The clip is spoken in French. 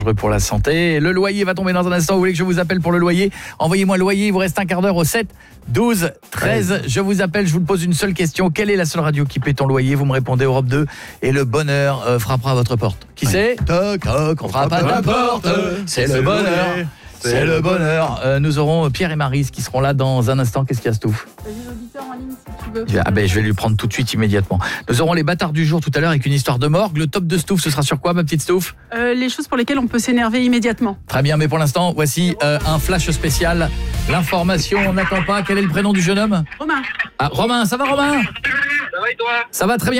pour la santé. Le loyer va tomber dans un instant. Vous voulez que je vous appelle pour le loyer? Envoyez-moi le loyer, il vous reste un quart d'heure au 7 12 13. Je vous appelle, je vous pose une seule question. Quelle est la seule radio qui paie ton loyer? Vous me répondez Europe 2 et le bonheur frappera à votre porte. Qui c'est? Toc toc, on frappe à ta porte. C'est le bonheur. C'est le bonheur. Nous aurons Pierre et Maryse qui seront là dans un instant. Qu'est-ce qu'il y a, Stouff? J'ai l'auditeur en ligne si tu veux. Je vais lui prendre tout de suite immédiatement. Nous aurons les bâtards du jour tout à l'heure avec une histoire de morgue. Le top de Stouff, ce sera sur quoi, ma petite Stouff? Les choses pour lesquelles on peut s'énerver immédiatement. Très bien, mais pour l'instant, voici un flash spécial. L'information, on n'attend pas. Quel est le prénom du jeune homme? Romain. Ah, Romain, ça va Romain? Ça va et toi? Ça va très bien.